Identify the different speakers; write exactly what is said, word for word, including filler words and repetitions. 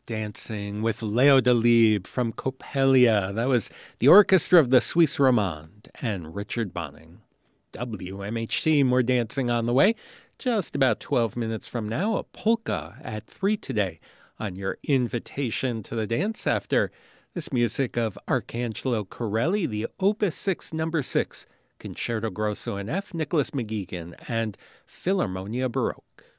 Speaker 1: Dancing with Leo Delibes from Coppelia. That was the orchestra of the Suisse Romande and Richard Bonning. W M H T, more dancing on the way. Just about twelve minutes from now, a polka at three today on your invitation to the dance after this music of Arcangelo Corelli, the Opus six number six, Concerto Grosso in F, Nicholas McGuigan, and Philharmonia Baroque.